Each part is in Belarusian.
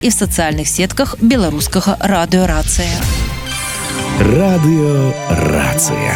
і в сацыяльных сетках беларускага радыёрацыя. Радыёрацыя.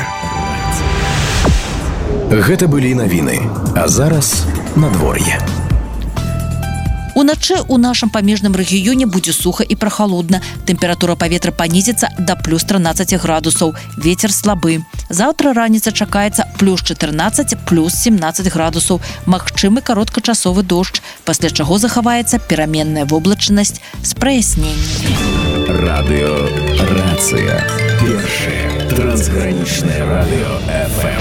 Гэта былі навіны, а зараз надвор'е. Уначы ў нашым памежным рэгіёне будзе суха і прахалодна. Тэмпература паветра панізіцца да плюс 13 градусаў. Вецер слабы. Заўтра раніца чакаецца плюс 14, плюс 17 градусаў. Магчымы кароткачасовы дождж, пасля чаго захаваецца пераменная воблачнасць з праясненнямі. Радыёрацыя. Першае трансгранічнае радыё FM.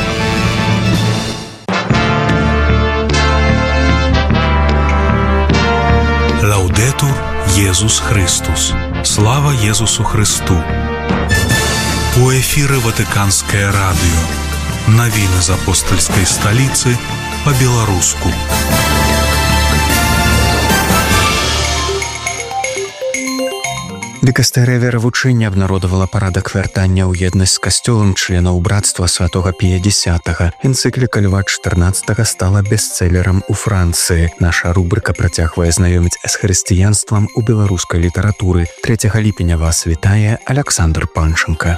Лаўдетур Езус Христус. Слава Езусу Христу. У эфіры Ватыканскае радыё. Навіны з апостальскай сталіцы па-беларуску. Дыкастэрыя веравучэння абнародавала парадак вяртання ў еднасць з касцёлам членаў брацтва святога Пія X. Энцыкліка Льва XIV стала бестселерам у Францыі. Наша рубрыка працягвае знаёміць з хрысціянствам у беларускай літаратуры. 3 ліпеня вас вітае Аляксандр Панченка.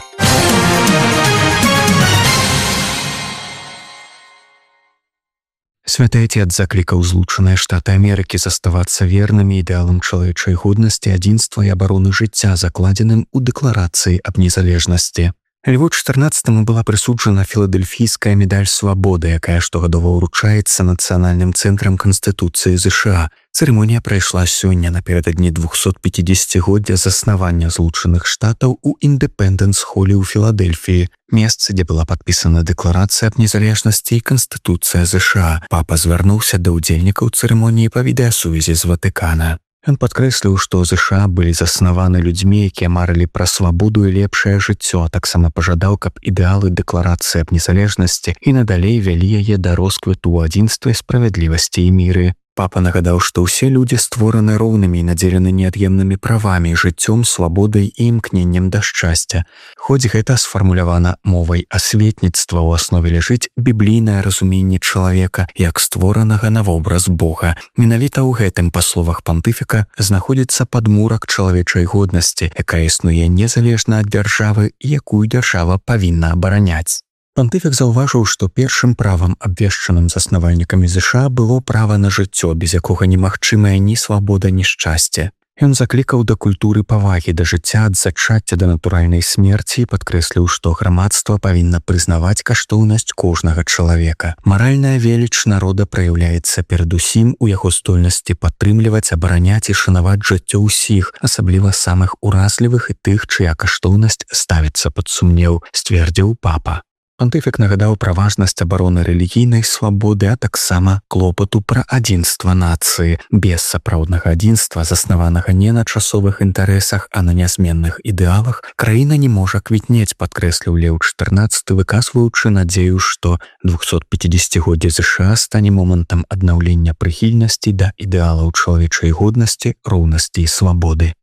Святы Отец заклікаў Злучаныя Штаты Амерыкі заставацца вернымі ідэалам чалавечай годнасці, адзінства і абароны жыцця, закладзеным у дэкларацыі аб незалежнасці. Льву XIV была прысуджана філадельфійская медаль свабоды, якая штогадова ўручаецца Нацыянальным цэнтрам Канстытуцыі ЗША. Цырымонія прайшла сёння напярэдадні 250-годдзя заснавання Злучаных Штатаў у Індэпендэнс-холе ў Філадельфіі, месцы, дзе была падпісана дэкларацыя аб незалежнасці і Канстытуцыя ЗША. Папа звярнуўся да ўдзельнікаў цырымоніі па відэасувязі з Ватыкана. Ён падкрэсліў, што ЗША былі заснаваны людзьмі, якія марылі пра свабоду і лепшае жыццё, а таксама пажадаў, каб ідэалы дэкларацыі аб незалежнасці і надалей вялі яе да росквіту ў адзінстве, справядлівасці і міры. Папа нагадаў, што ўсе людзі створаны роўнымі і надзелены неад'емнымі правамі, жыццём, свабодай і імкненнем да шчасця. Хоць гэта сфармулявана мовай асветніцтва, у аснове ляжыць біблійнае разуменне чалавека як створанага на вобраз Бога. Менавіта ў гэтым, па словах пантыфіка, знаходзіцца падмурак чалавечай годнасці, якая існуе незалежна ад дзяржавы, якую дзяржава павінна абараняць. Пантыфік заўважыў, што першым правам, абвешчаным заснавальнікамі ЗША, было права на жыццё, без якога немагчымая ні свабода, ні шчасце. Ён заклікаў да культуры павагі да жыцця, ад зачацця да натуральнай смерці і падкрэсліў, што грамадства павінна прызнаваць каштоўнасць кожнага чалавека. Маральная веліч народа праяўляецца перадусім у яго здольнасці падтрымліваць, абараняць і шанаваць жыццё ўсіх, асабліва самых уразлівых і тых, чыя каштоўнасць ставіцца пад сумнеў, сцвердзіў папа. Пантыфік нагадаў пра важнасць абароны рэлігійнай свабоды, а таксама клопату пра адзінства нацыі. Без сапраўднага адзінства, заснаванага не на часовых інтарэсах, а на нязменных ідэалах, краіна не можа квітнець, падкрэсліў Леў XIV, выказваючы надзею, што 250-годдзе ЗША стане момантам аднаўлення прыхільнасці да ідэалаў чалавечай годнасці, роўнасці і свабоды.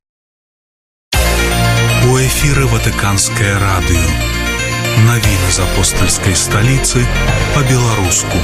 У эфіры Ватыканскае радыё. Навіны з апостальскай сталіцы па-беларуску.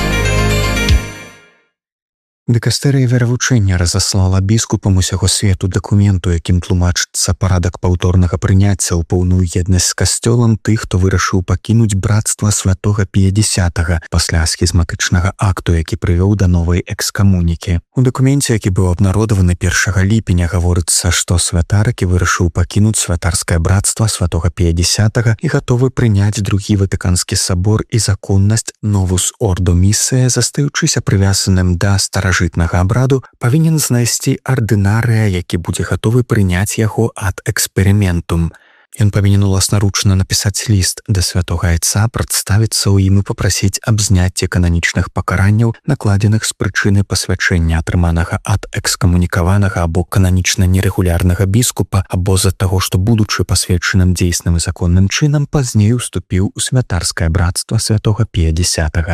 Дыкастэрыя веравучэння разаслала біскупам усяго свету дакументу, якім тлумачыцца парадак паўторнага прыняцця ў поўную еднасць з касцёлам тых, хто вырашыў пакінуць брацтва святога Пія X пасля схізматычнага акту, які прывёў да новай экскамунікі. У дакуменце, які быў абнародаваны 1 ліпеня, гаворыцца, што святарыкі вырашыў пакінуць святарскае брацтва святога Пія X і гатовы прыняць другі Ватыканскі сабор і законнасць Новус Ордо Місія, застаючыся прывязаным да старажытнага абраду, павінен знайсці ардынарыя, які будзе гатовы прыняць яго ад эксперыментум. Ён павінен уласнаручна напісаць ліст да святога Айца, прадставіцца ў ім і папрасіць аб зняцці кананічных пакаранняў, накладзеных з прычыны пасвячэння, атрыманага ад экскамунікаванага або кананічна нерэгулярнага біскупа, або з-за таго, што, будучы пасвечаным дзейсным і законным чынам, пазней уступіў у святарскае брацтва святога Пія X.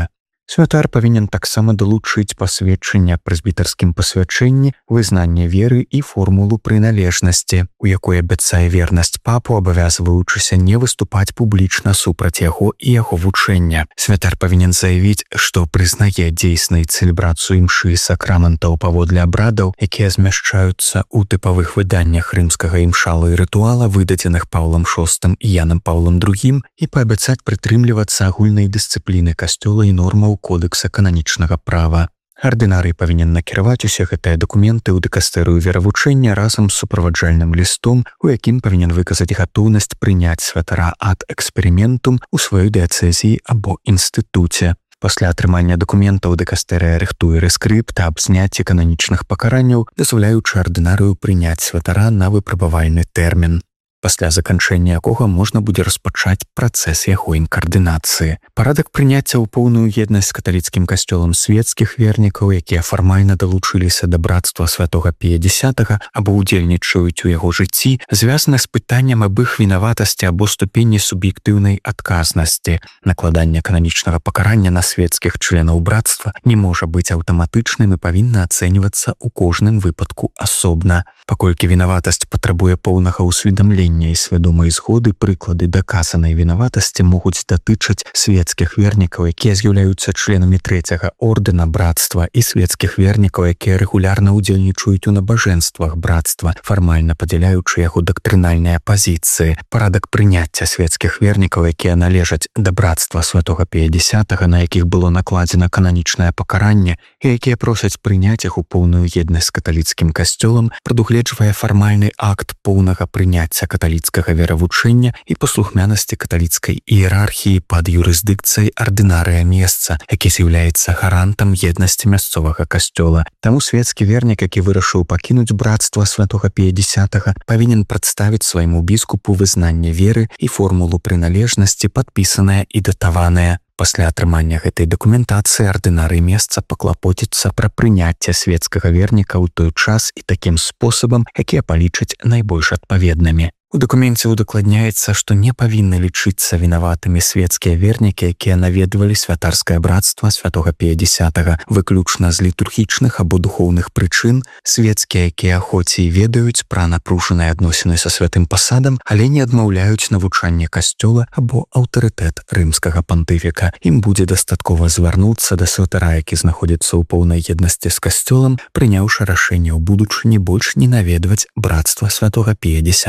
Святар павінен таксама далучыць пасведчанне аб прэзбітарскім пасвячэнні, вызнанне веры і формулу прыналежнасці, у якой абяцае вернасць папу, абавязваючыся не выступаць публічна супраць яго і яго вучэння. Святар павінен заявіць, што прызнае дзейснай цэлебрацыю імшы сакраментаў паводле абрадаў, якія змяшчаюцца ў тыпавых выданнях рымскага імшала і рытуала, выдадзеных Паўлам VI і Янам Паўлам II, і паабяцаць прытрымлівацца агульнай дысцыпліны касцёла і нормаў Кодекса кананічнага права. Ардынарый павінен накіраваць усе гэтыя дакументы ў дыкастэрыю веравучэння разам з суправаджальным лістом, у якім павінен выказаць гатоўнасць прыняць святара ад эксперыментум у сваёй дыяцэзіі або інстытуце. Пасля атрымання дакументаў дыкастэрыя рыхтуе рэскрыпт аб зняцці кананічных пакаранняў, дазваляючы ардынарыю прыняць святара на выпрабавальны тэрмін, пасля заканчэння якога можна будзе распачаць працэс яго інкардынацыі. Парадак прыняцця ў поўную еднасць з каталіцкім касцёлам свецкіх вернікаў, якія фармальна далучыліся да брацтва святога Пія X або ўдзельнічаюць у яго жыцці, звязана з пытаннем аб іх вінаватасці або ступені суб'ектыўнай адказнасці. Накладанне кананічнага пакарання на свецкіх членаў брацтва не можа быць аўтаматычным і павінна ацэньвацца ў кожным выпадку асобна. Паколькі вінаватасць патрабуе поўнага ўсведамлення і свядомай згоды, прыклады даказанай вінаватасці могуць датычыць свецкіх вернікаў, якія з'яўляюцца членамі трэцяга ордэна брацтва, і свецкіх вернікаў, якія рэгулярна ўдзельнічаюць у набажэнствах брацтва, фармальна падзяляючы яго дактрынальныя пазіцыі. Парадак прыняцця свецкіх вернікаў, якія належаць да брацтва святога Пія X, на якіх было накладзена кананічнае пакаранне і якія просяць прыняць іх у поўную еднасць з каталіцкім касцёлам, прадугледжвае фармальны акт поўнага прыняцця каталіцкага веравучэння і паслухмянасці каталіцкай іерархіі пад юрысдыкцыяй ардынарыя месца, які з'яўляецца гарантам еднасці мясцовага касцёла. Таму свецкі вернік, які вырашыў пакінуць брацтва святога Пія X, павінен прадставіць свайму біскупу вызнанне веры і формулу прыналежнасці, падпісаная і датаваная. Пасля атрымання гэтай дакументацыі ардынарый месца паклапоціцца пра прыняцце свецкага верніка ў той час і такім спосабам, якія палічаць найбольш адпаведнымі. У дакуменце удакладняецца, што не павінны лічыцца вінаватымі свецкія вернікі, якія наведвалі святарскае брацтва святога Пія X выключна з літургічных або духоўных прычын, свецкія, якія хоць і ведаюць пра напружаныя адносіны са святым пасадам, але не адмаўляюць навучанне касцёла або аўтарытэт рымскага пантыфіка. Ім будзе дастаткова звярнуцца да святара, які знаходзіцца ў поўнай еднасці з касцёлам, прыняўшы рашэнне ў будучыні больш не наведваць брацтва святога Пія X.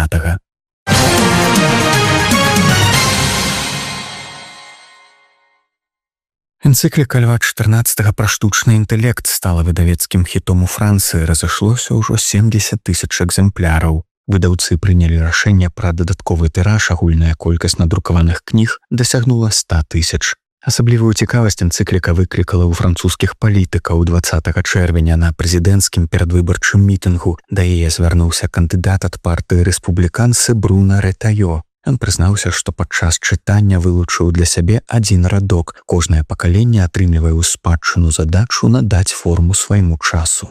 Энцыкліка Льва XIV пра штучны інтэлект стала выдавецкім хітом у Францыі, разышлося ўжо 70 000 экземпляраў. Выдаўцы прынялі рашэнне пра дадатковы тыраж, агульная колькасць надрукаваных кніг дасягнула 100 000. Асаблівую цікавасць энцыкліка выклікала ў французскіх палітыкаў 20 чэрвеня на прэзідэнцкім перадвыбарчым мітынгу. Да яе звярнуўся кандыдат ад партыі рэспубліканцы Бруна Рэтаё. Ён прызнаўся, што падчас чытання вылучыў для сябе адзін радок. Кожнае пакаленне атрымлівае ў спадчыну задачу надаць форму свайму часу.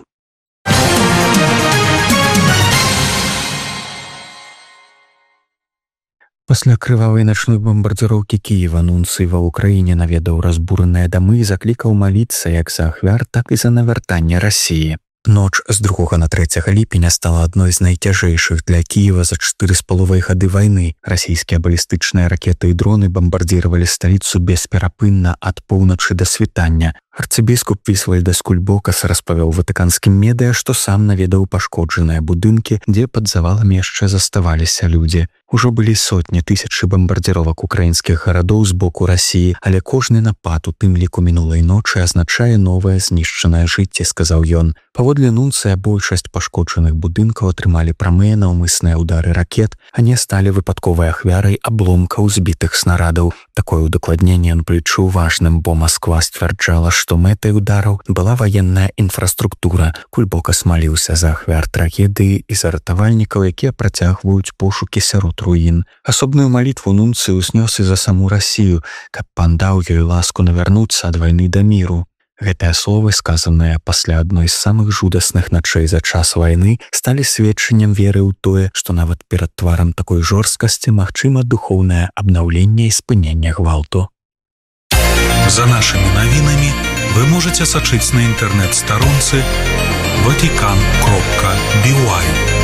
Пасля крывавай начной бомбардзіроўкі Кіева нунцый ва ўкраіне наведаў разбураныя дамы і заклікаў маліцца як за ахвяр, так і за навяртанне Расіі. Ноч з 2 на 3 ліпеня стала адной з найцяжэйшых для Кіева за 4,5 гады вайны. Расійскія балістычныя ракеты і дроны бамбардзіравалі сталіцу бесперапынна ад поўначы да світання. Арцыбіскуп Вісвальда Скульбокас распавёў ватыканскім медыа, што сам наведаў пашкоджаныя будынкі, дзе пад заваламі яшчэ заставаліся людзі. Ужо былі сотні тысячы бамбардзіровак украінскіх гарадоў з боку Расіі, але кожны напад, у тым ліку мінулай ночы, азначае новае знішчанае жыцце, сказаў ён. Паводле нунцыя, большасць пашкоджаных будынкаў атрымалі прамыя наўмысныя ўдары ракет, а не сталі выпадковай ахвярай абломкаў збітых снарадаў. Такое ўдакладненне ён плічыў важным, бо Масква сцвярджала, што мэтай удараў была ваенная інфраструктура. Кульбокас маліўся за ахвяр трагедыі і за ратавальнікаў, якія працягваюць пошукі сярод руін. Асобную малітву нунцый узнёс і за саму Расію, каб пан даў ёй ласку навярнуцца ад вайны да міру. Гэтыя словы, сказаныя пасля адной з самых жудасных начэй за час вайны, сталі сведчаннем веры ў тое, што нават перад тварам такой жорсткасці магчыма духоўнае абнаўленне і спыненне гвалту. За нашими навінамі вы можаце сачыць на інтэрнэт-старонцы vatican.by.